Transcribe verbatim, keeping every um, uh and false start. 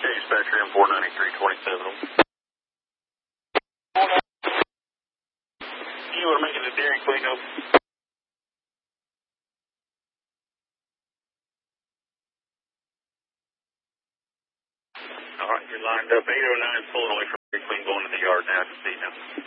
Dispatcher M four ninety-three twenty-seven. You want to make it a Dairy Queen open? All right, you're lined up. eight oh nine pulling away from Dairy Queen, going to the yard now. I can see now.